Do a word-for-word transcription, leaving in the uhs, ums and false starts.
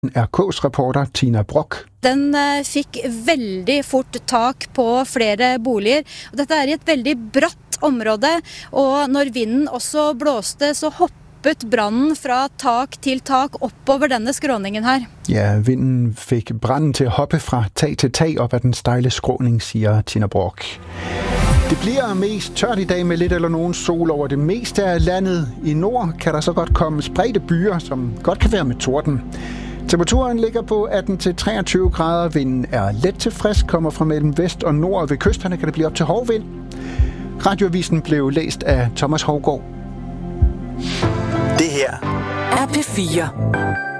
R K's reporter Tina Brock. Den uh, fikk veldig fort tak på flere boliger. Og dette er i et veldig bratt område, og når vinden også blåste, så hoppet brannen fra tak til tak oppover denne skråningen her. Ja, vinden fik branden til at hoppe fra tag til tag op ad den stejle skråning, siger Tina Brock. Det bliver mest tørt i dag med lidt eller nogen sol over det meste af landet. I nord kan der så godt komme spredte byer, som godt kan være med torden. Temperaturen ligger på atten til treogtyve grader. Vinden er let til frisk, kommer fra mellem vest og nord. Ved kysterne kan det blive op til hård vind. Radioavisen blev læst af Thomas Hougaard. Det her er P fire.